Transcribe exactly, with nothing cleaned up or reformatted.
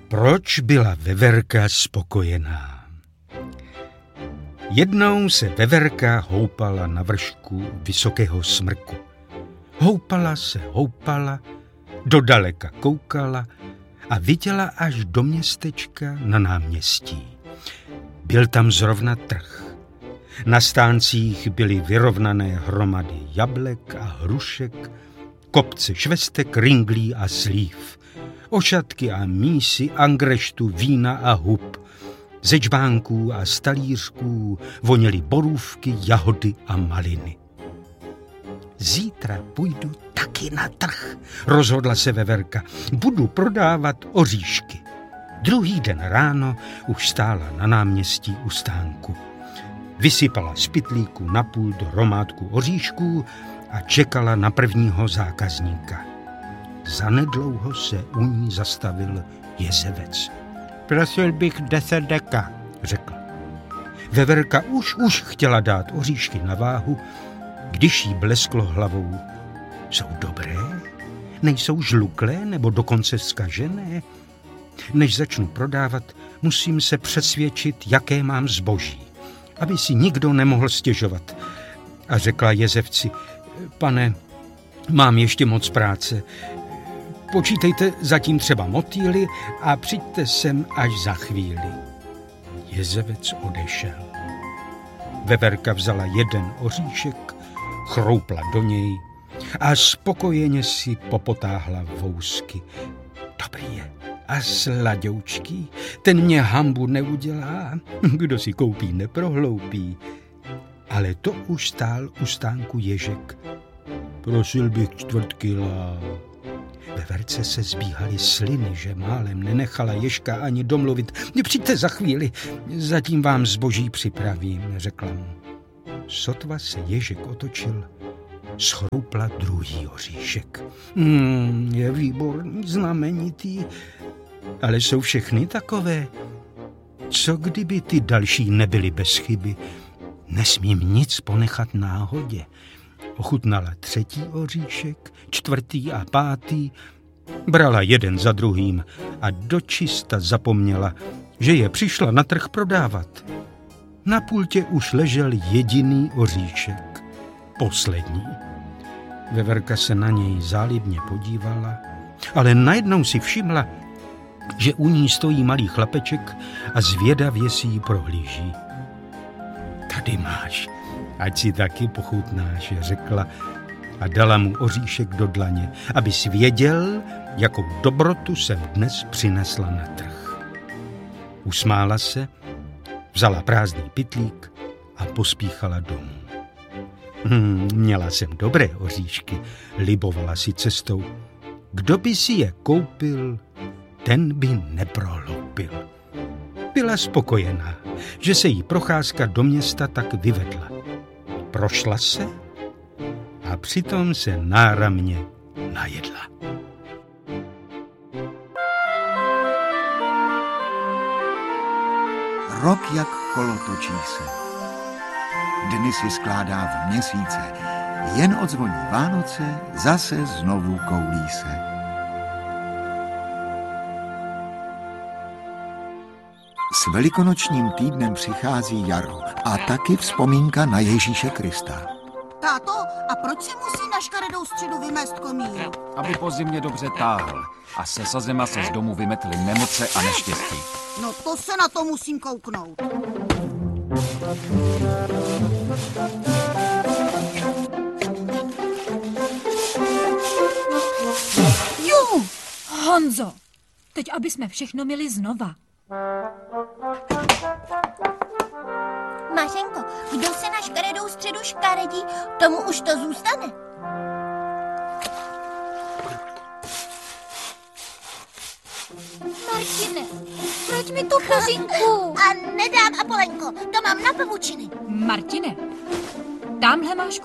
Proč byla Veverka spokojená? Jednou se Veverka houpala na vršku vysokého smrku. Houpala se, houpala, dodaleka koukala a viděla až do městečka na náměstí. Byl tam zrovna trh. Na stáncích byly vyrovnané hromady jablek a hrušek, kopce švestek, ringlí a slív, ošatky a mísy, angreštu, vína a hub. Ze džbánků a stalířků voněly borůvky, jahody a maliny. Zítra půjdu taky na trh, rozhodla se Veverka. Budu prodávat oříšky. Druhý den ráno už stála na náměstí u stánku. Vysypala z pytlíku napůl do romádku oříšků a čekala na prvního zákazníka. Zanedlouho se u ní zastavil jezevec. Prosil bych deset deka, řekl. Veverka už už chtěla dát oříšky na váhu, když jí blesklo hlavou. Jsou dobré? Nejsou žluklé nebo dokonce zkažené? Než začnu prodávat, musím se přesvědčit, jaké mám zboží, aby si nikdo nemohl stěžovat. A řekla jezevci, pane, mám ještě moc práce. Počítejte zatím třeba motýly a přijďte sem až za chvíli. Jezevec odešel. Veverka vzala jeden oříšek, chroupla do něj a spokojeně si popotáhla vousky. Dobrý je a sladoučký, ten mě hanbu neudělá, kdo si koupí, neprohloupí. Ale to už stál u stánku ježek. Prosil bych čtvrt kila. Veverce se zbíhaly sliny, že málem nenechala ježka ani domluvit. Přijďte za chvíli, zatím vám zboží připravím, řekla mu. Sotva se ježek otočil, schroupla druhý oříšek. Hmm, je výborný, znamenitý, ale jsou všechny takové. Co kdyby ty další nebyly bez chyby? Nesmím nic ponechat náhodě. Ochutnala třetí oříšek, čtvrtý a pátý, brala jeden za druhým a dočista zapomněla, že je přišla na trh prodávat. Na pultě už ležel jediný oříšek, poslední. Veverka se na něj zálibně podívala, ale najednou si všimla, že u ní stojí malý chlapeček a zvědavě si ji prohlíží. Tady máš, ať si taky pochutnáš, řekla a dala mu oříšek do dlaně, aby si věděl, jakou dobrotu jsem dnes přinesla na trh. Usmála se, vzala prázdný pytlík a pospíchala domů. Hmm, měla jsem dobré oříšky, libovala si cestou. Kdo by si je koupil, ten by neprohloupil. Byla spokojená, že se jí procházka do města tak vyvedla. Prošla se a přitom se náramně najedla. Rok jak kolo točí se. Dny si skládá v měsíce. Jen odzvoní Vánoce, zase znovu koulí se. S velikonočním týdnem přichází jaro a taky vzpomínka na Ježíše Krista. Táto, a proč si musí na škaredou středu vymést komír? Aby po zimě dobře táhl a se sazema se z domu vymetly nemoce a neštěstí. No to se na to musím kouknout. Jo! Honzo, teď aby jsme všechno měli znova. Mařenko, kdo se na škaredou středu škaredí, tomu už to zůstane. Martine, proč mi tu pozinku? A nedám, Apolenko, to mám na pavučiny. Martine, tamhle máš